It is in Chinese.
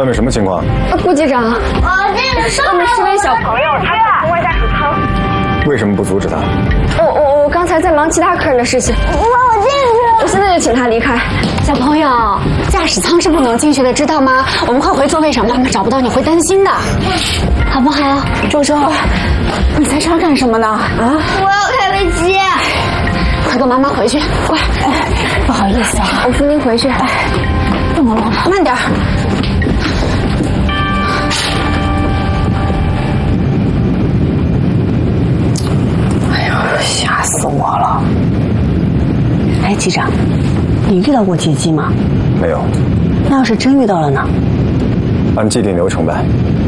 外面什么情况？ 顾机长， 这个外面是位小朋友，他想从外驾驶舱。 为什么不阻止他？ 我刚才在忙其他客人的事情。 我进去。 我现在就请他离开。 小朋友，驾驶舱是不能进去的，知道吗？我们快回座位上，妈妈找不到你会担心的，好不好？周周，你在这儿干什么呢？啊？ 我要开飞机。 快跟妈妈回去，快！不好意思啊， 我扶您回去。 不能乱跑，慢点。 哎呀，吓死我了！哎，机长，你遇到过劫机吗？ 没有。 那要是真遇到了呢？ 按既定流程办。